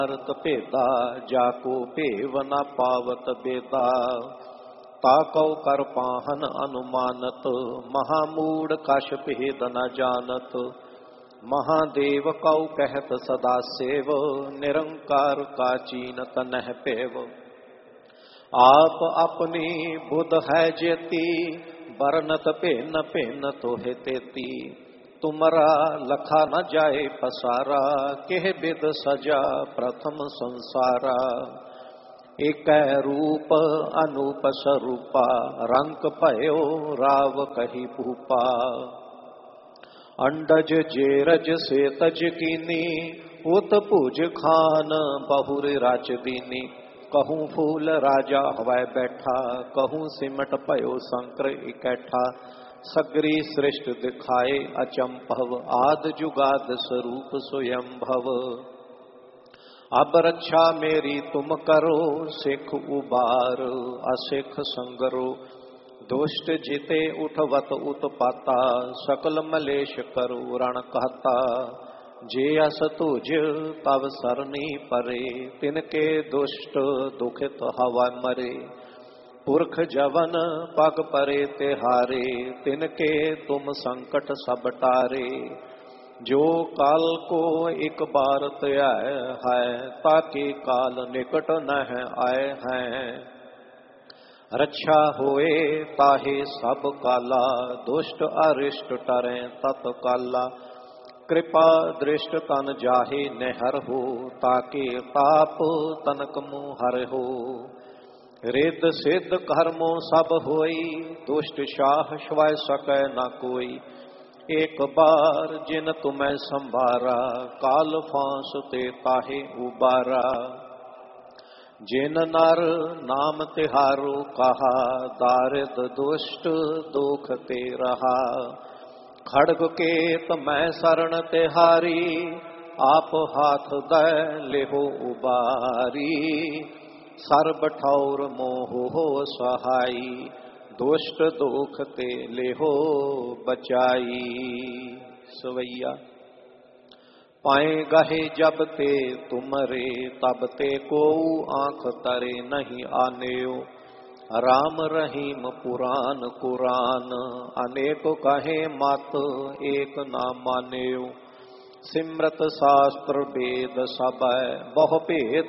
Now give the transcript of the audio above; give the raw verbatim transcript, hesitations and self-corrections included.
भारत भेदा जाको भेव न पावत बेदा। ताकौ कर पाहन अनुमानत महामूढ़ कश भेद न जानत। महादेव कौ कहत सदा सेव निरंकार का चीनत नह पेव। आप अपनी बुध है जेती बरनत भिन्न भिन्न तोहे तेती। तुमरा लखा न जाए पसारा केह बिद सजा प्रथम संसारा। एक रूप अनूप स्वरूपा रंक भयो राव कही भूपा। अंडज जेरज से तज कीनी उत भुज खान बहुर राज दीनी। कहूँ फूल राजा हवाय बैठा कहूँ सिमट भयो संकर इकैठा। सगरी सृष्ट दिखाए अचंभव आद जुगाद स्वरूप स्वयंभव। अब रक्षा मेरी तुम करो सिख उबार असिख संगरो। दुष्ट जिते उठवत उत्पाता सकल मलेश करो रण कहता। जे अस तुझ तब सरनी परे तिनके दुष्ट दुखित हवा मरे। पुरख जवन पग परे तिहारे तिनके तुम संकट सब टारे। जो काल को एक बार त्याय है ताकि काल निकट न आए हैं। रक्षा होए ताहे सब काला दुष्ट अरिष्ट टरे तत्काला। कृपा दृष्ट तन जाहे नेहर हो ताकि ताप तनक मुहर हो। रिद सिद्ध कर्मों सब होई दुष्ट शाह श्वय सकै न कोई। एक बार जिन तुम्हें संभारा काल फांस ते ताहे उबारा। जिन नर नाम तिहारो कहा दारिद दुष्ट दुख ते रहा। खड़ग केत मैं शरण तिहारी आप हाथ दै लेहो उबारी। सर्ब ठौर मोह हो सहाई दुष्ट दुख ते लेहो बचाई। सवैया पाए गहे जब ते तुमरे तब ते को आंख तरे नहीं आनेओ। राम रहीम पुराण कुरान अनेक कहे मत एक ना मानेओ। सिमरत शास्त्र वेद सब बहु भेद